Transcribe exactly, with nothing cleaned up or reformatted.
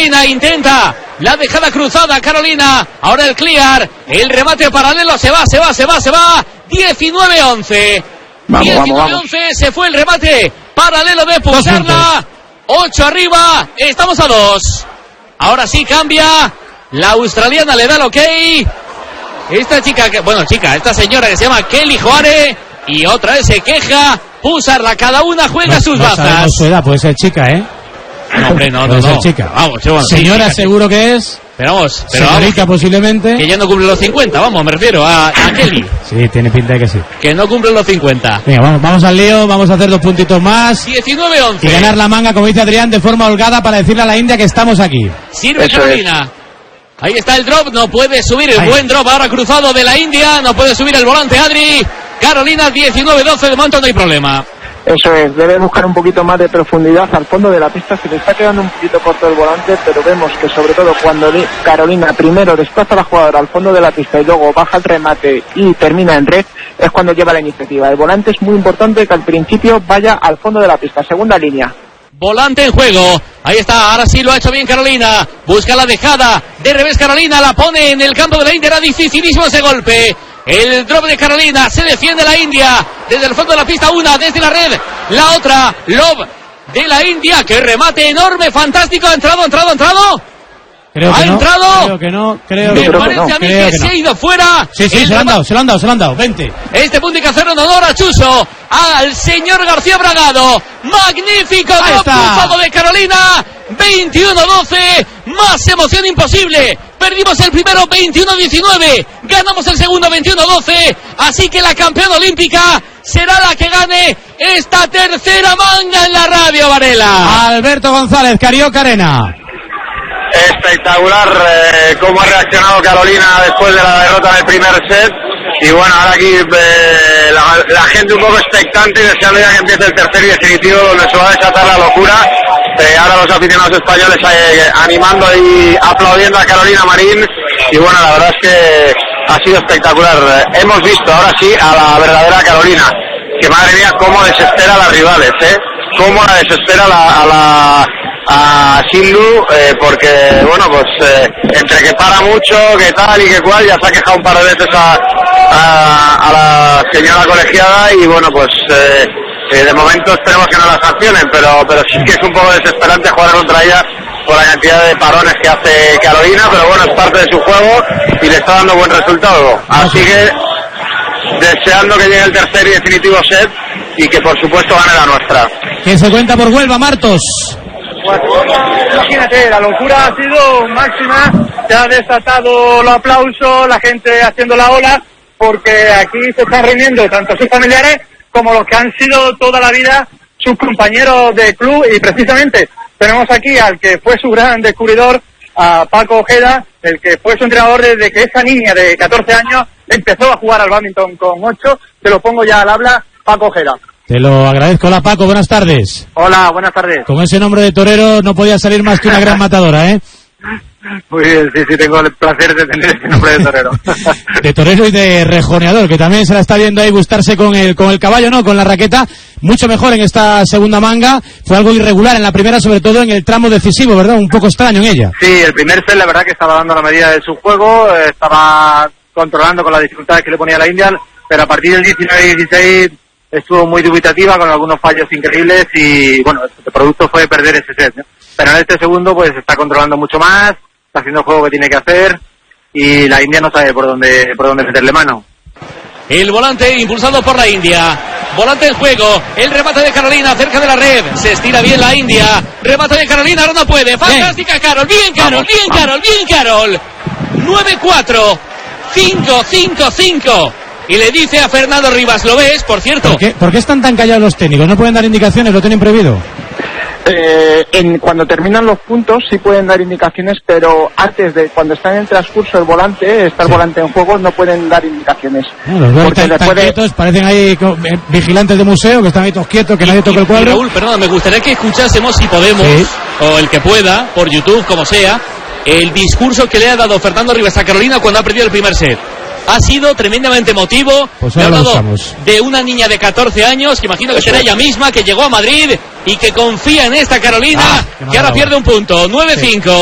Carolina, intenta la dejada cruzada, Carolina, ahora el clear, el remate paralelo, se va, se va, se va, se va, diecinueve once, diecinueve once, se fue el remate paralelo de pulsarla, ocho arriba, estamos a dos, ahora sí cambia, la australiana le da el ok, esta chica, que, bueno chica, esta señora que se llama Kelly Joare, y otra vez se queja, pulsarla, cada una juega no, sus no bazas. Su edad, puede ser chica, ¿eh? No, hombre, no, no, no. Chica. Vamos, sí, bueno, señora sí, seguro que es. Pero vamos, pero señorita vamos, posiblemente. Que ya no cumple los cincuenta, vamos, me refiero a, a Kelly. Sí, tiene pinta de que sí. Que no cumple los cincuenta. Venga, vamos, vamos al lío, vamos a hacer dos puntitos más. diecinueve once. Y ganar la manga, como dice Adrián, de forma holgada para decirle a la India que estamos aquí. Sirve Eso Carolina. Es. Ahí está el drop, no puede subir el Ahí. Buen drop ahora cruzado de la India, no puede subir el volante Adri. Carolina diecinueve doce, de momento no hay problema. Eso es, debe buscar un poquito más de profundidad al fondo de la pista, se le está quedando un poquito corto el volante, pero vemos que sobre todo cuando Carolina primero desplaza a la jugadora al fondo de la pista y luego baja el remate y termina en red, es cuando lleva la iniciativa. El volante es muy importante que al principio vaya al fondo de la pista, segunda línea. Volante en juego, ahí está, ahora sí lo ha hecho bien Carolina, busca la dejada, de revés Carolina, la pone en el campo de la India, era dificilísimo ese golpe. El drop de Carolina, se defiende la India, desde el fondo de la pista una, desde la red, la otra, Love de la India, que remate enorme, fantástico, ha entrado, ha entrado, ha entrado. Creo ha que entrado. No, creo que no, creo Me que no. parece a mí creo que, que se no. ha ido fuera. Sí, sí, se lo han dado, se lo han dado, se lo han dado, veinte. Este punto hay que hacerlo en honor a Chuso, al señor García Bragado. Magnífico drop cruzado de Carolina, veintiuno doce, más emoción imposible. Perdimos el primero veintiuno diecinueve, ganamos el segundo veintiuno doce, así que la campeona olímpica será la que gane esta tercera manga en la radio, Varela. Alberto González, Carioca Arena. Espectacular eh, cómo ha reaccionado Carolina después de la derrota en el primer set. Y bueno, ahora aquí eh, la, la gente un poco expectante y deseando ya que empiece el tercer y definitivo, donde se va a desatar la locura. Eh, ahora los aficionados españoles eh, animando y aplaudiendo a Carolina Marín. Y bueno, la verdad es que ha sido espectacular. Eh, hemos visto ahora sí a la verdadera Carolina, que madre mía cómo desespera a las rivales, ¿eh? Cómo la desespera la, a la... a Sindhu, eh, porque bueno, pues eh, entre que para mucho, que tal y que cual, ya se ha quejado un par de veces a, a, a la señora colegiada y bueno, pues eh, eh, de momento esperemos que no la sancionen, pero, pero sí que es un poco desesperante jugar contra ella por la cantidad de parones que hace Carolina, pero bueno, es parte de su juego y le está dando buen resultado, así que deseando que llegue el tercer y definitivo set y que por supuesto gane la nuestra. ¿Quién se cuenta por Huelva, Martos? Pues, imagínate, la locura ha sido máxima, se ha desatado el aplauso, la gente haciendo la ola, porque aquí se están reuniendo tanto sus familiares como los que han sido toda la vida sus compañeros de club, y precisamente tenemos aquí al que fue su gran descubridor, a Paco Ojeda, el que fue su entrenador desde que esa niña de catorce años empezó a jugar al bádminton con ocho. Te lo pongo ya al habla, Paco Ojeda. Te lo agradezco. Hola Paco, buenas tardes. Hola, buenas tardes. Con ese nombre de torero no podía salir más que una gran matadora, ¿eh? Muy bien, sí, sí, tengo el placer de tener ese nombre de torero. De torero y de rejoneador, que también se la está viendo ahí gustarse con el con el caballo, ¿no? Con la raqueta, mucho mejor en esta segunda manga. Fue algo irregular en la primera, sobre todo en el tramo decisivo, ¿verdad? Un poco extraño en ella. Sí, el primer set la verdad que estaba dando la medida de su juego, estaba controlando con las dificultades que le ponía la India, pero a partir del diecinueve y dieciséis estuvo muy dubitativa con algunos fallos increíbles y bueno, el producto fue perder ese set, ¿no? Pero en este segundo pues está controlando mucho más, está haciendo el juego que tiene que hacer y la India no sabe por dónde por dónde meterle mano. El volante impulsado por la India, volante en juego, el remate de Carolina cerca de la red, se estira bien la India, remate de Carolina, ahora no puede, fantástica Carol, bien Carol, vamos, bien vamos. Carol, bien Carol, nueve cuatro, cinco cinco cinco. Y le dice a Fernando Rivas, ¿lo ves? Por cierto. ¿Por qué, ¿Por qué están tan callados los técnicos? ¿No pueden dar indicaciones? ¿Lo tienen prohibido? Eh, en, cuando terminan los puntos sí pueden dar indicaciones, pero antes de cuando están en el transcurso el volante, está el sí. volante en juego, no pueden dar indicaciones. No, los veo tan, tan puede... quietos, parecen ahí vigilantes de museo, que están ahí todos quietos, que y, nadie toque el cuadro. Raúl, perdón, me gustaría que escuchásemos, si podemos, sí. o el que pueda, por YouTube, como sea, el discurso que le ha dado Fernando Rivas a Carolina cuando ha perdido el primer set. Ha sido tremendamente emotivo. Pues me ha hablado de una niña de catorce años, que imagino que será ella misma, que llegó a Madrid y que confía en esta Carolina, ah, que ahora pierde un punto. nueve cinco. Sí.